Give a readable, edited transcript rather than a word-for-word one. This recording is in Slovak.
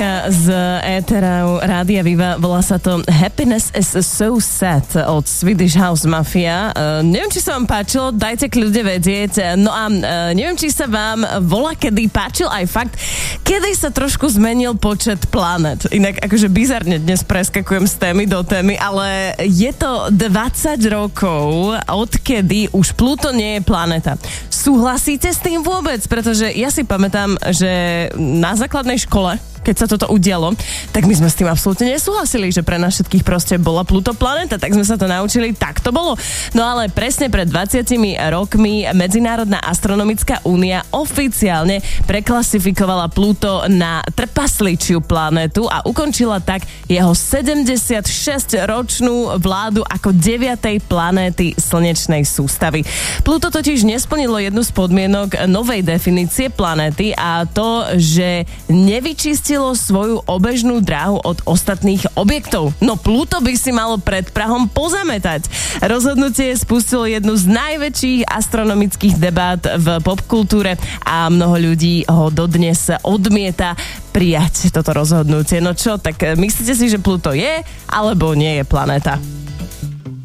Z étera Rádia Viva, volá sa to Happiness is so sad od Swedish House Mafia. Neviem, či sa vám páčilo, dajte kľudne vedieť. No a neviem, či sa vám volakedy páčil aj fakt, kedy sa trošku zmenil počet planet. Inak akože bizarne dnes preskakujem z témy do témy, ale je to 20 rokov, odkedy už Pluto nie je planéta. Súhlasíte s tým vôbec? Pretože ja si pamätám, že na základnej škole, keď sa toto udialo, tak my sme s tým absolútne nesúhlasili, že pre nás všetkých proste bola Pluto planéta, tak sme sa to naučili, tak to bolo. No ale presne pred 20 rokmi Medzinárodná astronomická únia oficiálne preklasifikovala Pluto na trpasličiu planétu a ukončila tak jeho 76-ročnú vládu ako 9. planéty slnečnej sústavy. Pluto totiž nesplnilo jednu z podmienok novej definície planéty a to, že nevyčistilo svoju obežnú dráhu od ostatných objektov. No Pluto by si malo pred prahom pozametať. Rozhodnutie spustilo jednu z najväčších astronomických debát v popkultúre a mnoho ľudí ho dodnes odmieta prijať toto rozhodnutie. No čo, tak myslíte si, že Pluto je alebo nie je planéta?